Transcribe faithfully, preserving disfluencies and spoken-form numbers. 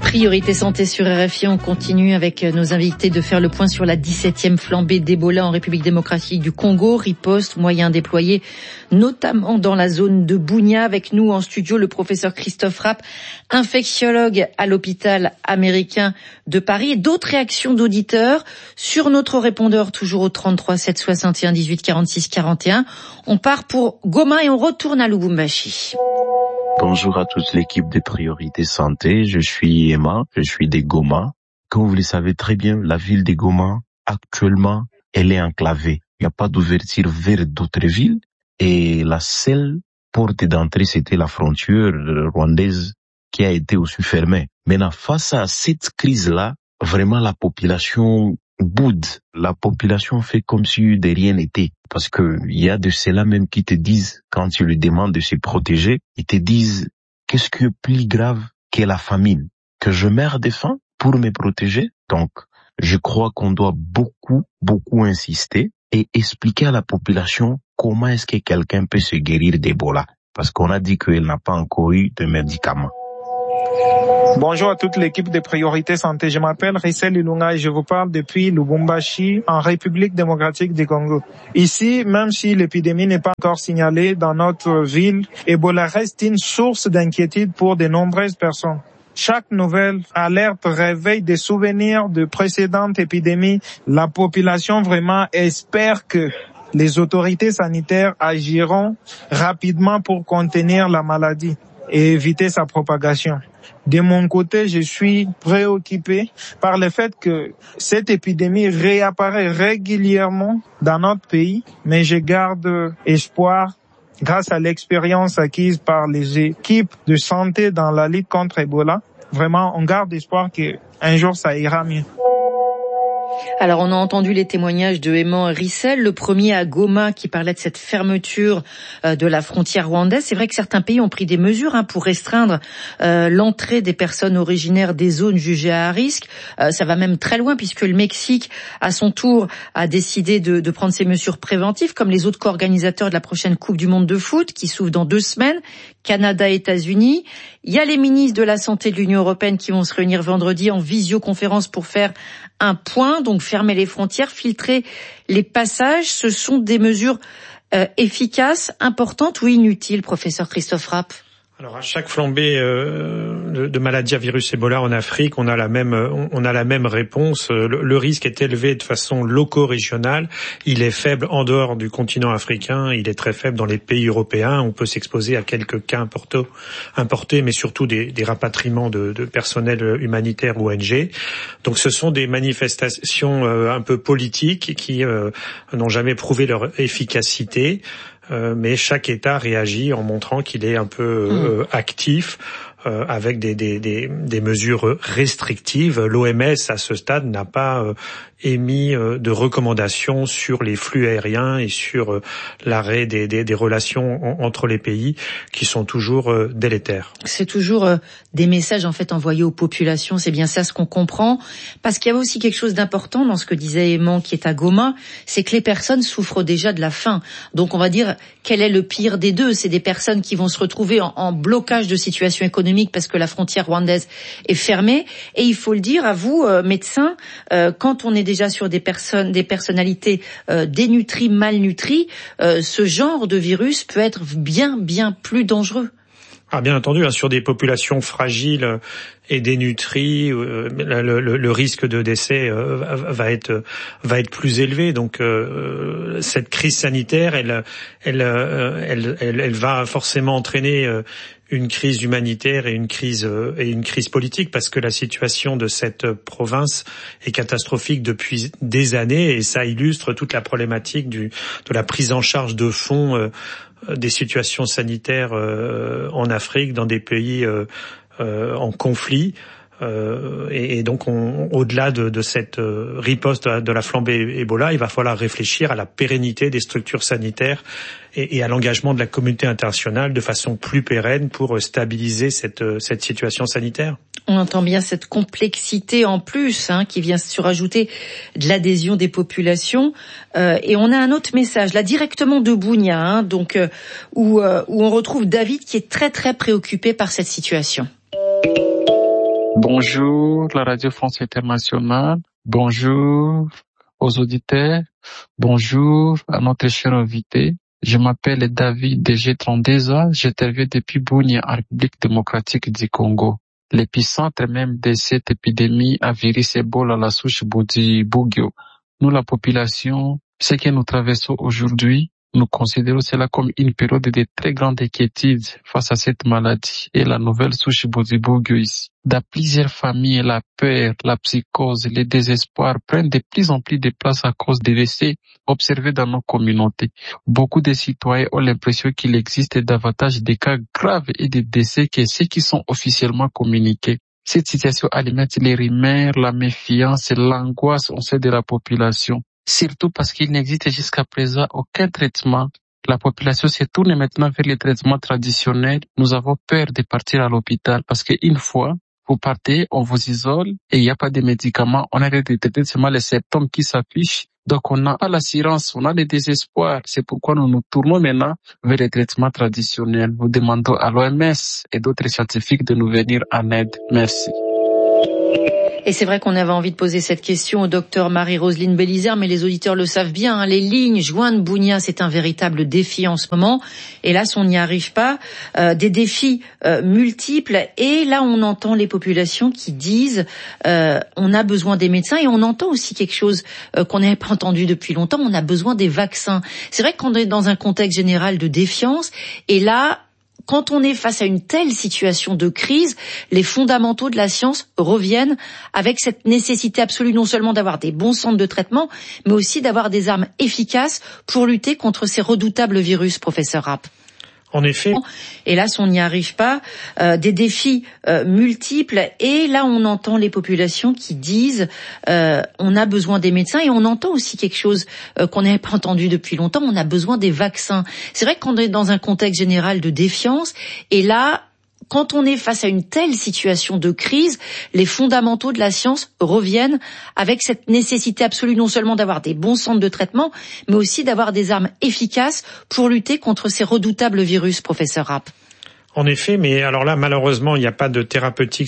Priorité santé sur R F I, on continue avec nos invités de faire le point sur la dix-septième flambée d'Ebola en République démocratique du Congo. Riposte, moyens déployés, notamment dans la zone de Bunia. Avec nous en studio, le professeur Christophe Rapp, infectiologue à l'hôpital américain de Paris. Et d'autres réactions d'auditeurs sur notre répondeur, toujours au trente-trois sept soixante et un dix-huit quarante-six quarante et un. On part pour Goma et on retourne à Lubumbashi. Bonjour à toute l'équipe de Priorité Santé, je suis Emma, je suis de Goma. Comme vous le savez très bien, la ville de Goma, actuellement, elle est enclavée. Il n'y a pas d'ouverture vers d'autres villes et la seule porte d'entrée, c'était la frontière rwandaise qui a été aussi fermée. Maintenant, face à cette crise-là, vraiment la population boude. La population fait comme si de rien n'était. Parce que il y a de ceux-là même qui te disent, quand tu lui demandes de se protéger, ils te disent, qu'est-ce qui est plus grave que la famine? Que je meurs de faim pour me protéger? Donc, je crois qu'on doit beaucoup, beaucoup insister et expliquer à la population comment est-ce que quelqu'un peut se guérir d'Ebola. Parce qu'on a dit qu'elle n'a pas encore eu de médicaments. Bonjour à toute l'équipe de Priorité Santé. Je m'appelle Rissel Ilunga et je vous parle depuis Lubumbashi, en République démocratique du Congo. Ici, même si l'épidémie n'est pas encore signalée dans notre ville, Ebola reste une source d'inquiétude pour de nombreuses personnes. Chaque nouvelle alerte réveille des souvenirs de précédentes épidémies. La population vraiment espère que les autorités sanitaires agiront rapidement pour contenir la maladie et éviter sa propagation. De mon côté, je suis préoccupé par le fait que cette épidémie réapparaît régulièrement dans notre pays, mais je garde espoir grâce à l'expérience acquise par les équipes de santé dans la lutte contre Ebola. Vraiment, on garde espoir qu'un jour ça ira mieux. Alors, on a entendu les témoignages de Ayman Rissel, le premier à Goma qui parlait de cette fermeture euh, de la frontière rwandaise. C'est vrai que certains pays ont pris des mesures hein, pour restreindre euh, l'entrée des personnes originaires des zones jugées à risque. Euh, ça va même très loin puisque le Mexique, à son tour, a décidé de, de prendre ces mesures préventives, comme les autres co-organisateurs de la prochaine Coupe du Monde de foot qui s'ouvre dans deux semaines, Canada et États-Unis. Il y a les ministres de la Santé de l'Union européenne qui vont se réunir vendredi en visioconférence pour faire un point, donc fermer les frontières, filtrer les passages. Ce sont des mesures euh, efficaces, importantes ou inutiles, professeur Christophe Rapp? Alors à chaque flambée euh, de, de maladie à virus Ebola en Afrique, on a la même on a la même réponse. Le, le risque est élevé de façon loco-régionale. Il est faible en dehors du continent africain. Il est très faible dans les pays européens. On peut s'exposer à quelques cas importés, importés, mais surtout des, des rapatriements de, de personnel humanitaire ou O N G. Donc ce sont des manifestations euh, un peu politiques qui euh, n'ont jamais prouvé leur efficacité. Euh, mais chaque État réagit en montrant qu'il est un peu euh, actif euh, avec des, des, des, des mesures restrictives. L'O M S, à ce stade, n'a pas euh, émis euh, de recommandations sur les flux aériens et sur euh, l'arrêt des, des, des relations en, entre les pays qui sont toujours euh, délétères. C'est toujours euh, des messages en fait envoyés aux populations, c'est bien ça ce qu'on comprend. Parce qu'il y avait aussi quelque chose d'important dans ce que disait Ayman qui est à Goma, c'est que les personnes souffrent déjà de la faim. Donc on va dire, quel est le pire des deux? C'est des personnes qui vont se retrouver en, en blocage de situation économique parce que la frontière rwandaise est fermée. Et il faut le dire à vous, euh, médecins, euh, quand on est déjà sur des personnes, des personnalités euh, dénutries, malnutries, euh, ce genre de virus peut être bien, bien plus dangereux. Ah, bien entendu, hein, sur des populations fragiles et dénutries, euh, le, le, le risque de décès euh, va être va être plus élevé. Donc euh, cette crise sanitaire, elle elle elle elle, elle va forcément entraîner euh, une crise humanitaire et une crise euh, et une crise politique, parce que la situation de cette province est catastrophique depuis des années, et ça illustre toute la problématique du de la prise en charge de fonds euh, des situations sanitaires euh, en Afrique, dans des pays euh, euh, en conflit. Euh, et, et donc, on, au-delà de, de cette euh, riposte de la, de la flambée Ebola, il va falloir réfléchir à la pérennité des structures sanitaires et, et à l'engagement de la communauté internationale de façon plus pérenne pour stabiliser cette, cette situation sanitaire. On entend bien cette complexité en plus hein, qui vient surajouter de l'adhésion des populations. Euh, et on a un autre message, là directement de Bunia, hein, donc euh, où, euh, où on retrouve David qui est très très préoccupé par cette situation. Bonjour la Radio France Internationale, bonjour aux auditeurs, bonjour à notre cher invité. Je m'appelle David, j'ai trente-deux ans, j'interviens depuis Bunia, en République démocratique du Congo. L'épicentre même de cette épidémie à virus Ebola, la souche Bundibugyo. Nous, la population, ce que nous traversons aujourd'hui, nous considérons cela comme une période de très grande inquiétude face à cette maladie et la nouvelle souche Bundibugyo ici. Dans plusieurs familles, la peur, la psychose, le désespoir prennent de plus en plus de place à cause des décès observés dans nos communautés. Beaucoup de citoyens ont l'impression qu'il existe davantage de cas graves et de décès que ceux qui sont officiellement communiqués. Cette situation alimente les rumeurs, la méfiance et l'angoisse au sein de la population. Surtout parce qu'il n'existe jusqu'à présent aucun traitement. La population se tourne maintenant vers les traitements traditionnels. Nous avons peur de partir à l'hôpital parce qu'une fois vous partez, on vous isole et il n'y a pas de médicaments. On a de traiter seulement les symptômes qui s'affichent. Donc on a l'assurance, on a le désespoir. C'est pourquoi nous nous tournons maintenant vers les traitements traditionnels. Nous demandons à l'O M S et d'autres scientifiques de nous venir en aide. Merci. Et c'est vrai qu'on avait envie de poser cette question au docteur Marie-Roseline Bélizer, mais les auditeurs le savent bien, hein, les lignes jointes Bunia, c'est un véritable défi en ce moment. Hélas, on n'y arrive pas. Euh, des défis euh, multiples. Et là, on entend les populations qui disent euh, on a besoin des médecins. Et on entend aussi quelque chose euh, qu'on n'avait pas entendu depuis longtemps, on a besoin des vaccins. C'est vrai qu'on est dans un contexte général de défiance. Et là, quand on est face à une telle situation de crise, les fondamentaux de la science reviennent avec cette nécessité absolue non seulement d'avoir des bons centres de traitement, mais aussi d'avoir des armes efficaces pour lutter contre ces redoutables virus, professeur Rapp. En effet. Hélas, on n'y arrive pas. Euh, des défis euh, multiples. Et là, on entend les populations qui disent euh, on a besoin des médecins. Et on entend aussi quelque chose euh, qu'on n'avait pas entendu depuis longtemps. On a besoin des vaccins. C'est vrai qu'on est dans un contexte général de défiance. Et là, quand on est face à une telle situation de crise, les fondamentaux de la science reviennent avec cette nécessité absolue non seulement d'avoir des bons centres de traitement, mais aussi d'avoir des armes efficaces pour lutter contre ces redoutables virus, professeur Rapp. En effet, mais alors là, malheureusement, il n'y a pas de thérapeutique